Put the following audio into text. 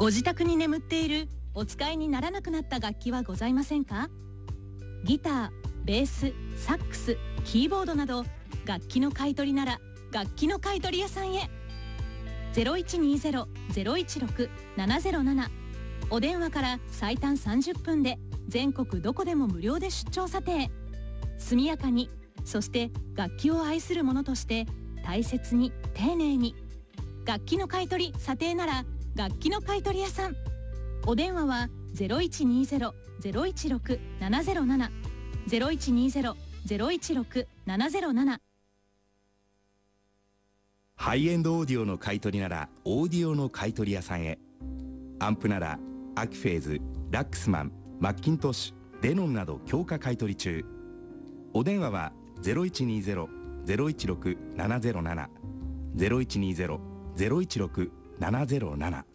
ご自宅に眠っているお使いにならなくなった楽器はございませんか？ギター、ベース、サックス、キーボードなど楽器の買い取りなら楽器の買い取り屋さんへ。0120-016-707、お電話から最短30分で全国どこでも無料で出張査定。速やかに、そして楽器を愛する者として大切に丁寧に。楽器の買い取り査定なら楽器の買い取り屋さん。お電話は0120-016-707、0120-016-707。 ハイエンドオーディオの買い取りならオーディオの買い取り屋さんへ。アンプならアキフェーズ、ラックスマン、マッキントッシュ、デノンなど強化買い取り中。お電話は0120-016-707、0120-016-707。